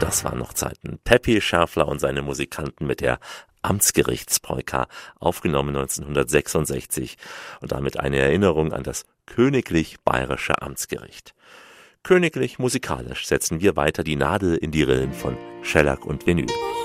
Das waren noch Zeiten. Peppy Scherfler und seine Musikanten mit der Amtsgerichtspolka, aufgenommen 1966 und damit eine Erinnerung an das Königlich Bayerische Amtsgericht. Königlich musikalisch setzen wir weiter die Nadel in die Rillen von Schellack und Vinyl.